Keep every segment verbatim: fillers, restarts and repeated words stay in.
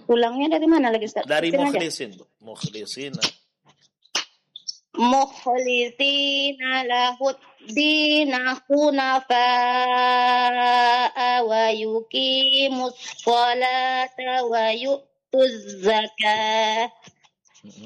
Ulangnya dari mana lagi, Ustaz? Dari Ikutin aja. mukhlisin, Bu. Mukhlisin. Mukhlisina lahuddina hunafa'a wa yuqimus sholata wa yu'tuz zakah Mm-hmm.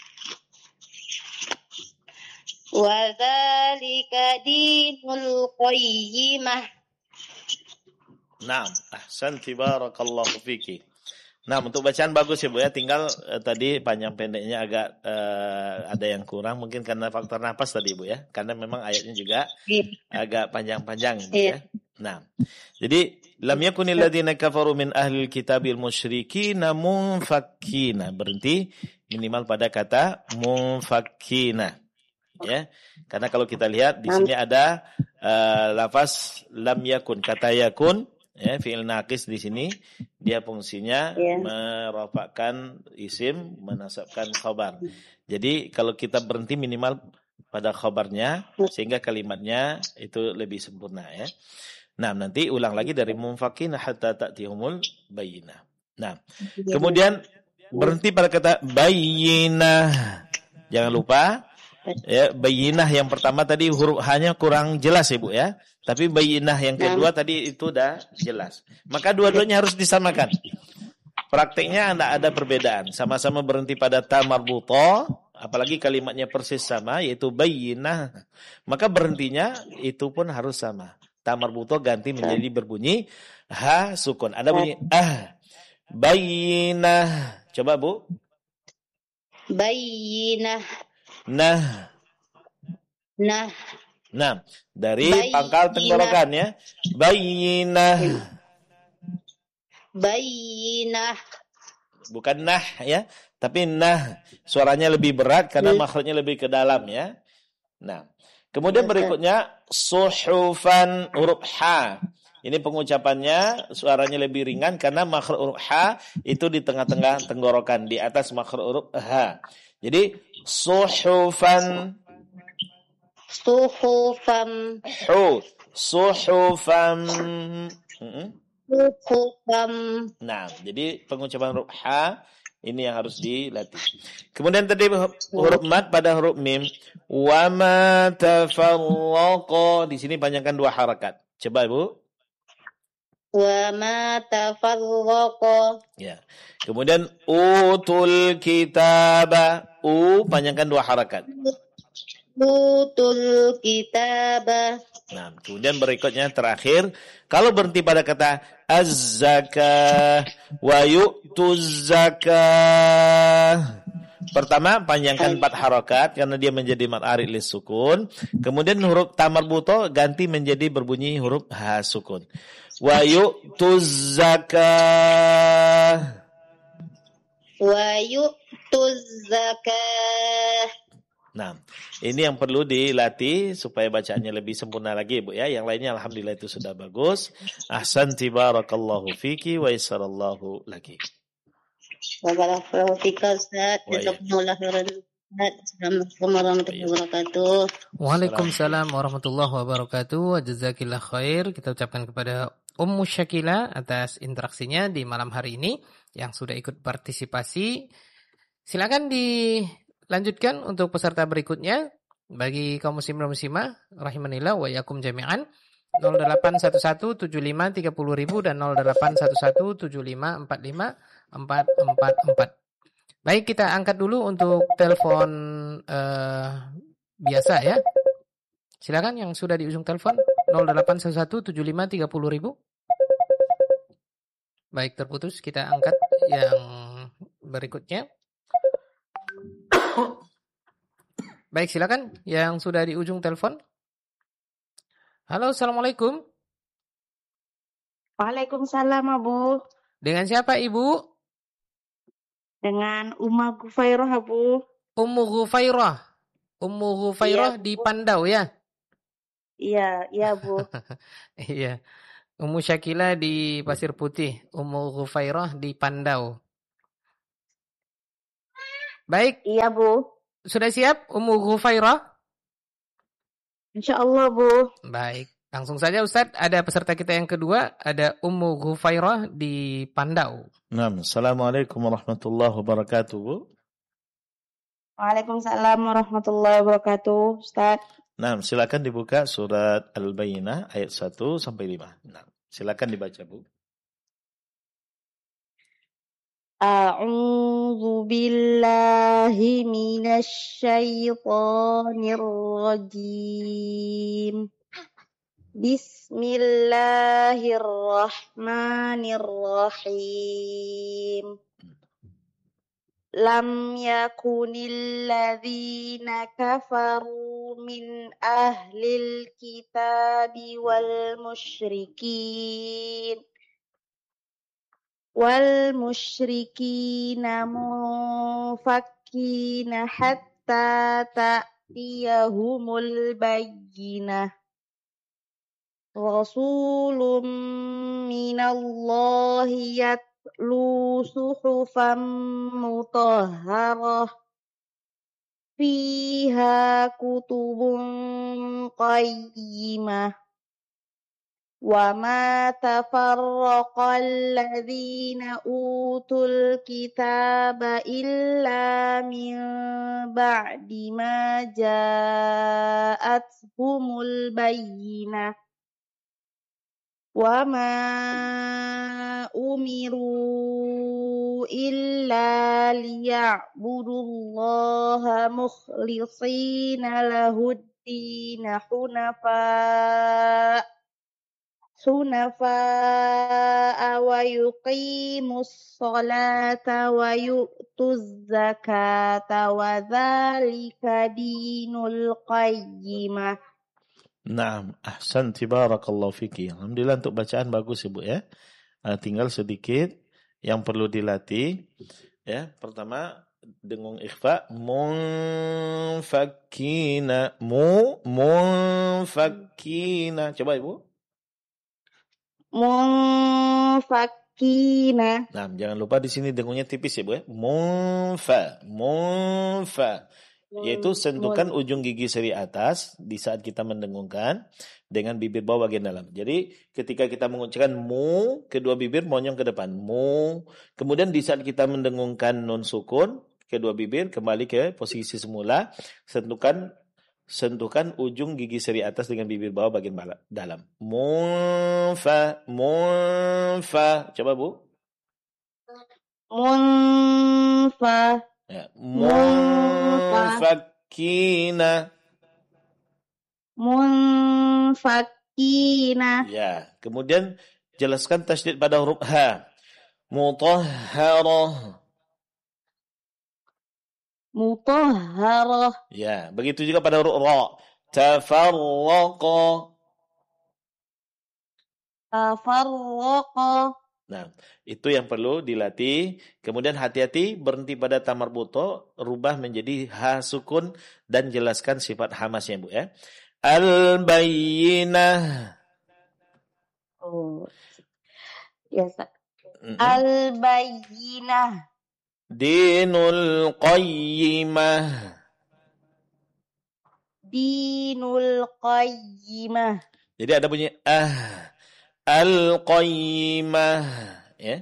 wa dzalika dinul qayyimah. Naam, ahsanti barakallahu fiki. Nah, untuk bacaan bagus ya Bu ya, tinggal eh, tadi panjang pendeknya agak eh, ada yang kurang mungkin karena faktor nafas tadi Bu ya, karena memang ayatnya juga Iya. agak panjang-panjang Bu Iya. ya. Nah, jadi lam yakunil ladzina kafaru min ahlil kitabil musyrikina munfakkina, berhenti minimal pada kata munfakkina ya. Karena kalau kita lihat di sini ada uh, lafaz lam yakun, kata yakun ya, fi'il naqis di sini dia fungsinya Yeah. merafakkan isim, menasabkan khabar. Jadi kalau kita berhenti minimal pada khabarnya sehingga kalimatnya itu lebih sempurna ya. Nah, nanti ulang lagi dari munfakin hatta ta'tihumul bayyinah. Nah, kemudian berhenti pada kata bayyinah. Jangan lupa ya, bayyinah yang pertama tadi huruf H-nya kurang jelas ya Bu ya. Tapi bayyinah yang kedua tadi itu udah jelas. Maka dua-duanya harus disamakan. Prakteknya tidak ada perbedaan. Sama-sama berhenti pada ta marbuthah, apalagi kalimatnya persis sama yaitu bayyinah. Maka berhentinya itu pun harus sama. Ta marbuthah ganti menjadi berbunyi ha sukun. Ada bunyi ah. Bayyinah. Coba Bu. Bayyinah. Nah. Nah. Nah, dari Bayyinah. pangkal tenggorokan ya. Bayyinah. Bayyinah. Bukan nah ya, tapi nah. Suaranya lebih berat karena makhrajnya lebih ke dalam ya. Nah, kemudian berikutnya suhufan huruf H. Ini pengucapannya suaranya lebih ringan karena makhraj huruf H itu di tengah-tengah tenggorokan, di atas makhraj huruf H. Jadi suhufan Suhufam. Hu. Suhufam. Mm-mm. Suhufam. Nah, jadi pengucapan huruf H ini yang harus dilatih. Kemudian tadi huruf mat pada huruf mim. Wa ma tafarraqa. Di sini panjangkan dua harakat. Coba Ibu. Wa ma tafarraqa. Ya. Kemudian utul kitaba. U panjangkan dua harakat. Utul kitabah. Nah, kemudian berikutnya terakhir, kalau berhenti pada kata az-zakah wa yu'tuz zakah. Pertama, panjangkan empat harakat karena dia menjadi mad arid lis sukun. Kemudian huruf ta marbuthah ganti menjadi berbunyi huruf ha sukun. Wa yu'tuz zakah. Wa yu'tuz zakah. Nah, ini yang perlu dilatih supaya bacaannya lebih sempurna lagi, Bu ya. Yang lainnya alhamdulillah itu sudah bagus. Ahsanti barakallahu fiki wa yassarallahu laki. Barakallahu fika Ustaz. Jazakumullah khairan. Assalamualaikum warahmatullahi wabarakatuh. Waalaikumsalam warahmatullahi wabarakatuh. Jazakillah khair. Kita ucapkan kepada Ummu Syakila atas interaksinya di malam hari ini yang sudah ikut partisipasi. Silakan dilanjutkan untuk peserta berikutnya bagi kaum muslim dan muslimah rahimanillah wa yakum jami'an. nol delapan satu satu tujuh lima tiga nol nol nol dan nol delapan satu satu tujuh lima empat lima empat empat empat. Baik, kita angkat dulu untuk telepon uh, biasa ya. Silakan yang sudah di ujung telepon nol delapan satu satu tujuh lima tiga nol nol nol. Baik, terputus, kita angkat yang berikutnya. Baik, silakan yang sudah di ujung telepon. Halo, assalamualaikum. Waalaikumsalam, Abu. Dengan siapa, Ibu? Dengan Ummu Ghufairah, Abu. Ummu Ghufairah. Ummu Ghufairah iya, di Pandau ya? Iya, iya, Bu. Iya. Ummu Syakila di Pasir Putih, Ummu Ghufairah di Pandau. Baik. Iya, Bu. Sudah siap Ummu Ghufairah? Insyaallah, Bu. Baik. Langsung saja Ustadz, ada peserta kita yang kedua, ada Ummu Ghufairah di Pandau. Naam, Assalamualaikum warahmatullahi wabarakatuh, Bu. Waalaikumsalam warahmatullahi wabarakatuh, Ustaz. Naam, silakan dibuka surat Al-Bayyinah ayat satu sampai lima. Naam, silakan dibaca, Bu. A'udzu billahi minasy syaithanir rajim. Bismillahirrahmanirrahim. Lam yakunil ladzina kafaru min ahlil kitabi wal musyrikin wal musyrikina munfakkina hatta ta'tiyahumul bayyinah. Rasulun minallahi yatlu suhufan mutahharah fiha kutubun qayyimah wa ma tafarraqal ladzina utul kitaba illa min ba'di ma ja'athumul bayyinah. Wa ma umiru illa liya'budullaha mukhlishina lahud-din hunafa hunafa wa yuqimus salata wa yu'tuz zakata wa dzalika dinul qayyimah. Naam, ahsanti barakallahu fiki. Alhamdulillah untuk bacaan bagus Ibu ya. Uh, tinggal sedikit yang perlu dilatih. Ya, pertama dengung ikhfa munfakkina mu munfakkina. Coba Ibu. Munfakkina. Nah, jangan lupa di sini dengungnya tipis ya Bu ya. Munfa, munfa. Yaitu sentuhkan ujung gigi seri atas di saat kita mendengungkan dengan bibir bawah bagian dalam. Jadi ketika kita mengucapkan mu, kedua bibir monyong ke depan. Mu. Kemudian di saat kita mendengungkan nun sukun, kedua bibir kembali ke posisi semula. Sentuhkan sentuhkan ujung gigi seri atas dengan bibir bawah bagian dalam. Munfa, munfa. Coba Bu. Munfa. Ya, munfakkina. Munfakkina. Ya, kemudian jelaskan tasydid pada huruf ha. Mutahharah. Mutahharah. Ya, begitu juga pada huruf ra. Tafarraqa. Tafarraqa. Nah, itu yang perlu dilatih. Kemudian hati-hati berhenti pada tamar buto, rubah menjadi ha sukun dan jelaskan sifat hamasnya Bu ya. Al-bayyinah. Oh. Ya, mm-hmm. Al-bayyinah. Dinul qayyimah. Dinul qayyimah. Jadi ada bunyi ah. Al-qayyimah, ya.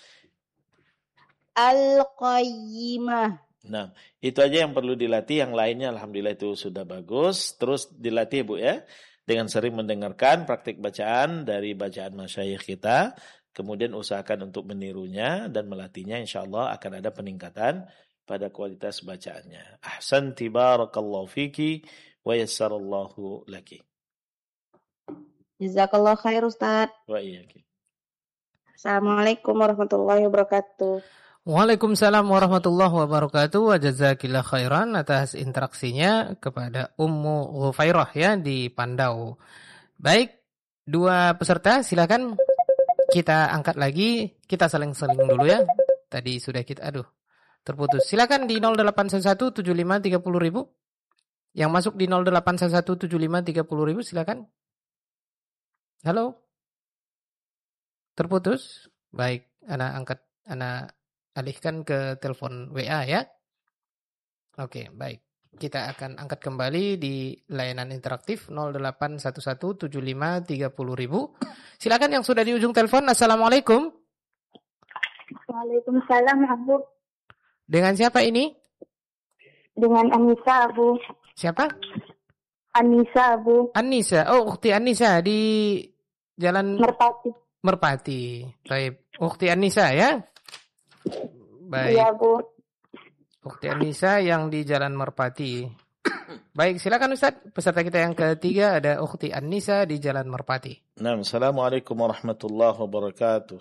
Al-qayyimah. Nah, itu aja yang perlu dilatih, yang lainnya alhamdulillah itu sudah bagus. Terus dilatih Bu ya, dengan sering mendengarkan praktik bacaan dari bacaan masyayikh kita, kemudian usahakan untuk menirunya dan melatihnya, insyaallah akan ada peningkatan pada kualitas bacaannya. Ahsanti barakallahu fiki wa yassarallahu laki. Jazakallah khair Ustaz. Wa iyyaki. Assalamualaikum warahmatullahi wabarakatuh. Waalaikumsalam warahmatullahi wabarakatuh. Wa jazakillah khairan atas interaksinya kepada Ummu Ghufairah ya di Pandau. Baik, dua peserta silakan kita angkat lagi, kita saling-saling dulu ya. Tadi sudah kita aduh terputus. Silakan di nol delapan satu tujuh lima tiga nol ribu. Yang masuk di nol delapan satu tujuh lima tiga nol ribu silakan. Halo. Terputus. Baik, ana angkat, ana alihkan ke telepon W A ya. Oke, baik. kita akan angkat kembali di layanan interaktif nol delapan satu satu tujuh lima tiga nol nol nol. Silakan yang sudah di ujung telepon. Assalamualaikum. Waalaikumsalam, Abu. Dengan siapa ini? Dengan Anissa, Abu. Siapa? Anissa, Abu. Anissa. Oh, Ukhti Anissa di Jalan Merpati. Merpati. Baik, Ukhti Anissa ya. Baik. Iya, Bu. Ukhti Anissa yang di Jalan Merpati. Baik, silakan Ustaz. Peserta kita yang ketiga ada Ukhti Anissa di Jalan Merpati. Nah, Assalamualaikum warahmatullahi wabarakatuh.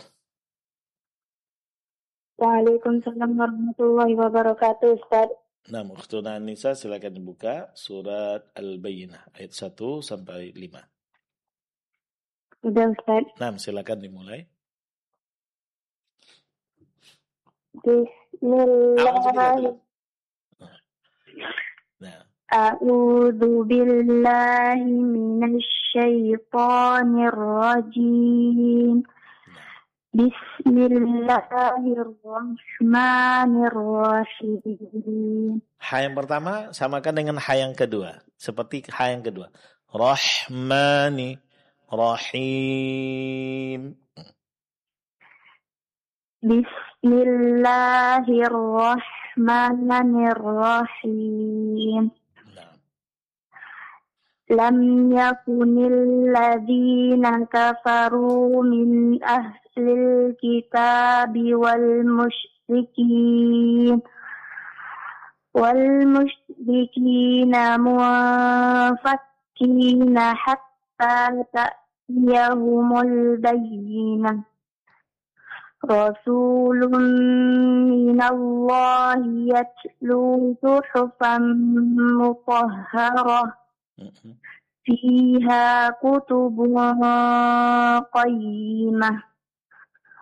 Waalaikumsalam warahmatullahi wabarakatuh, Ustaz. Nah, Ukhtuna Anissa silakan dibuka surat Al-Bayyinah ayat satu sampai lima. Udah, Ustaz. Nah, silakan dimulai. Bismillahirrahmanirrahim. Nah, A'udzu billahi minasy syaithanir rajim. Bismillahirrahmanirrahim. ha yang pertama samakan dengan ha yang kedua, seperti ha yang kedua. Rahmani Rahim. Bismillahirrahmanirrahim. Lam yakunil ladzina kafaru min ahlil kitabi wal musyrikin wal musyrikina mufakkina hatta ta'tiyahumul bayyinah. Rasulun minallahi yatlu suhufan mutahharah fiha kutubun qayyimah.